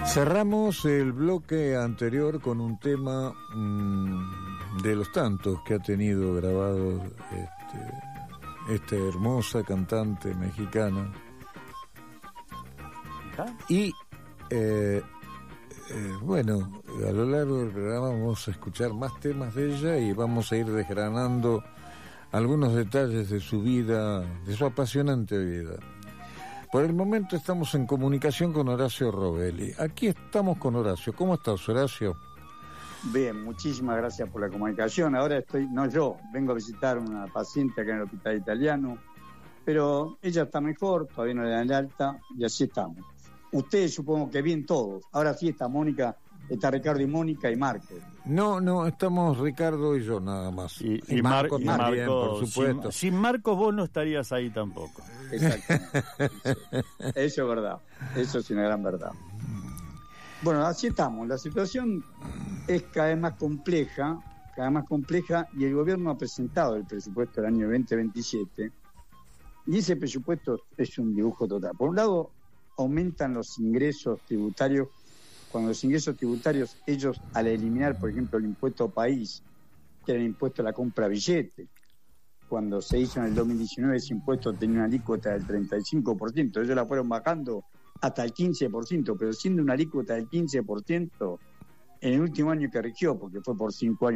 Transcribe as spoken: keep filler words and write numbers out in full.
Cerramos el bloque anterior con un tema mmm, de los tantos que ha tenido grabados este, esta hermosa cantante mexicana. ¿Ah? Y eh, eh, bueno, a lo largo del programa vamos a escuchar más temas de ella y vamos a ir desgranando algunos detalles de su vida, de su apasionante vida. Por el momento estamos en comunicación con Horacio Robelli. Aquí estamos con Horacio. ¿Cómo estás, Horacio? Bien, muchísimas gracias por la comunicación. Ahora estoy, no yo, vengo a visitar una paciente acá en el Hospital Italiano, pero ella está mejor, todavía no le dan el alta y así estamos. Ustedes supongo que bien todos. Ahora sí está Mónica, está Ricardo y Mónica y Marcos. No, no, estamos Ricardo y yo nada más. Y, y, y Marcos Mar- también, Marco, por supuesto. Sin, sin Marcos vos no estarías ahí tampoco. Exacto. Eso, eso es verdad. Eso es una gran verdad. Bueno, así estamos. La situación es cada vez más compleja, cada vez más compleja, y el gobierno ha presentado el presupuesto del año veinte veintisiete, y ese presupuesto es un dibujo total. Por un lado, aumentan los ingresos tributarios. Cuando los ingresos tributarios, ellos al eliminar, por ejemplo, el impuesto país, que era el impuesto a la compra billete, cuando se hizo en el dos mil diecinueve ese impuesto tenía una alícuota del treinta y cinco por ciento, ellos la fueron bajando hasta el quince por ciento, pero siendo una alícuota del quince por ciento en el último año que rigió, porque fue por cinco años